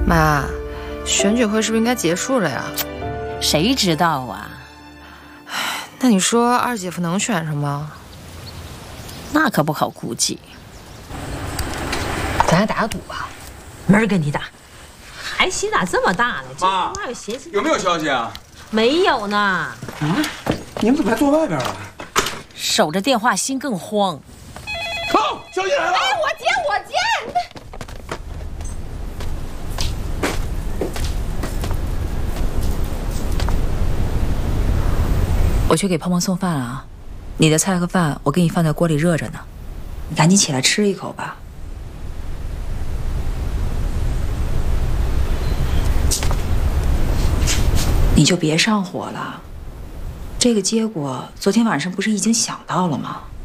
妈，选举会是不是应该结束了呀？ 谁知道啊？ 那你说二姐夫能选上吗？ 那可不好估计。 咱俩打个赌吧。 没人跟你打，孩心咋这么大呢？ 妈， 这有寻思有没有消息啊？ 没有呢。 你们怎么还坐外边了？ 守着电话心更慌。 好，消息来了！ 哎，我接。 我去给胖胖送饭了啊，你的菜和饭我给你放在锅里热着呢，你赶紧起来吃一口吧。你就别上火了，这个结果昨天晚上不是已经想到了吗？